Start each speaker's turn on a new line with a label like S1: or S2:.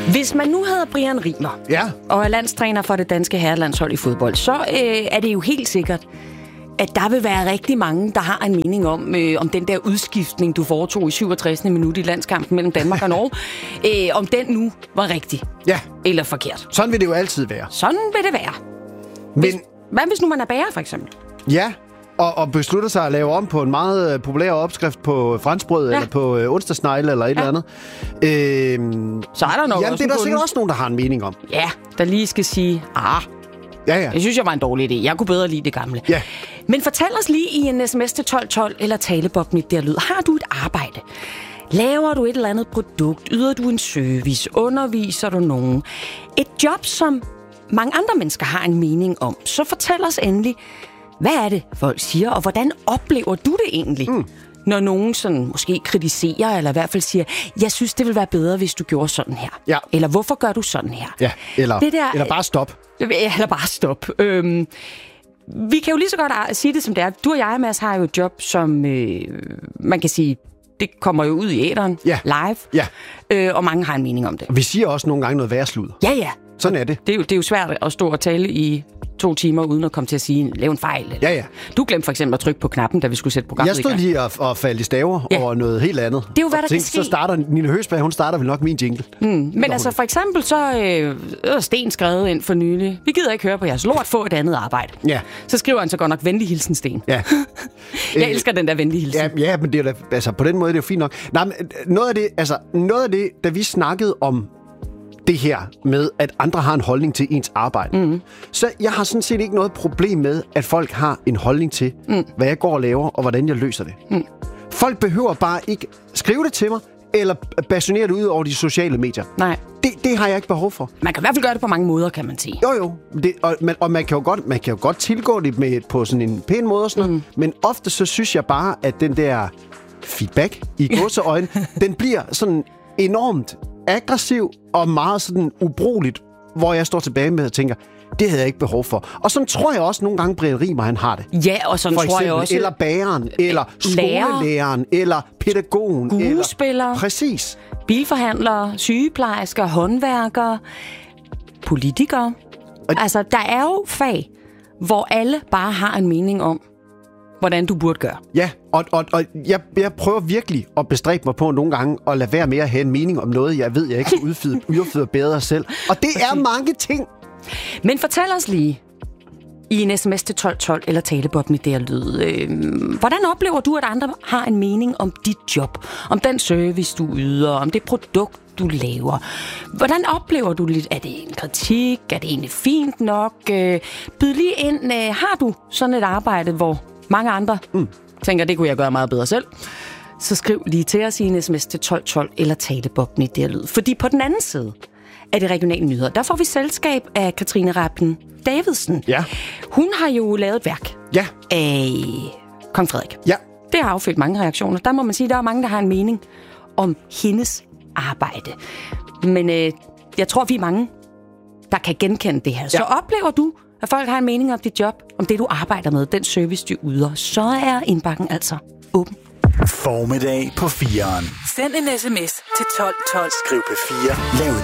S1: Hvis man nu hedder Brian Rimer, og er landstræner for det danske herrelandshold i fodbold, så er det jo helt sikkert, at der vil være rigtig mange, der har en mening om den der udskiftning, du foretog i 67. minut i landskampen mellem Danmark og Norge, om den nu var rigtig eller forkert.
S2: Sådan vil det jo altid være.
S1: Sådan vil det være. Hvad hvis nu man er bager, for eksempel?
S2: Ja, og beslutter sig at lave om på en meget populær opskrift på franskbrød, eller på onsdagsnegle, eller et eller andet.
S1: Så er der nok
S2: det er der sikkert også nogen, der har en mening om.
S1: Ja, der lige skal sige, jeg synes, jeg var en dårlig idé. Jeg kunne bedre lide det gamle.
S2: Ja.
S1: Men fortæl os lige i en sms til 1212 eller talebobben i der lyd. Har du et arbejde? Laver du et eller andet produkt? Yder du en service? Underviser du nogen? Et job, som mange andre mennesker har en mening om. Så fortæl os endelig, hvad er det, folk siger, og hvordan oplever du det egentlig? Når nogen sådan måske kritiserer, eller i hvert fald siger, jeg synes, det ville være bedre, hvis du gjorde sådan her. Ja. Eller hvorfor gør du sådan her?
S2: Ja, eller bare stop.
S1: Eller bare stop. Vi kan jo lige så godt sige det, som det er. Du og jeg, Mads, har jo et job, som man kan sige, det kommer jo ud i æteren live. Ja. Og mange har en mening om det.
S2: Og vi siger også nogle gange noget værslud.
S1: Ja.
S2: Sådan er det.
S1: Det er jo svært at stå og tale i 2 timer, uden at komme til at sige, lave en fejl.
S2: Ja.
S1: Du glemte for eksempel at trykke på knappen, da vi skulle sætte programmet i gang.
S2: Jeg stod lige og faldt i staver over noget helt andet.
S1: Det er jo, hvad der kan ske.
S2: Så starter Nina Høsberg, hun starter vel nok min jingle.
S1: Men altså for eksempel så Sten skrevet ind for nylig. Vi gider ikke høre på jeres lort, få et andet arbejde.
S2: Ja.
S1: Så skriver han så godt nok venlig hilsen, Sten.
S2: Ja.
S1: Jeg elsker den der venlige hilsen.
S2: Ja, men det er da, altså på den måde det er jo fint nok. Nej, men noget af det, da vi snakkede om det her med, at andre har en holdning til ens arbejde. Så jeg har sådan set ikke noget problem med, at folk har en holdning til, hvad jeg går og laver, og hvordan jeg løser det. Folk behøver bare ikke skrive det til mig, eller basunere det ud over de sociale medier.
S1: Nej.
S2: Det har jeg ikke behov for.
S1: Man kan i hvert fald gøre det på mange måder, kan man sige.
S2: Jo. Og man kan jo godt tilgå det på sådan en pæn måde og sådan noget. Men ofte så synes jeg bare, at den der feedback i godseøjne, den bliver sådan enormt aggressiv og meget sådan ubrugeligt, hvor jeg står tilbage med og tænker, det havde jeg ikke behov for. Og sådan tror jeg også nogle gange, Brian Rimer, han har det.
S1: Ja, og sådan tror jeg også.
S2: Eller bageren, eller skolelæreren, eller pædagogen.
S1: Skuespillere.
S2: Præcis.
S1: Bilforhandlere, sygeplejersker, håndværkere, politikere. Altså, der er jo fag, hvor alle bare har en mening om, hvordan du burde gøre.
S2: Ja, og jeg prøver virkelig at bestræbe mig på nogle gange at lade være med at have en mening om noget, jeg ved, jeg ikke kan udføre bedre selv. Og det er mange ting.
S1: Men fortæl os lige i en sms til 1212 eller talebobben i der lyd. Hvordan oplever du, at andre har en mening om dit job? Om den service, du yder? Om det produkt, du laver? Hvordan oplever du lidt? Er det en kritik? Er det egentlig fint nok? Byd lige ind. Har du sådan et arbejde, hvor mange andre tænker, det kunne jeg gøre meget bedre selv? Så skriv lige til os i en sms til 1212 eller talebobben i der lyd. Fordi på den anden side af de regionale nyheder, der får vi selskab af Katrine Rabben Davidsen.
S2: Ja.
S1: Hun har jo lavet et værk af Kong Frederik.
S2: Ja.
S1: Det har affødt mange reaktioner. Der må man sige, der er mange, der har en mening om hendes arbejde. Men jeg tror, vi er mange, der kan genkende det her. Så oplever du, at folk har en mening om dit job, om det, du arbejder med, den service, du yder, så er indbakken altså åben.
S3: Formiddag på 4'eren.
S4: Send en sms til 1212.
S3: Skriv P4. Lav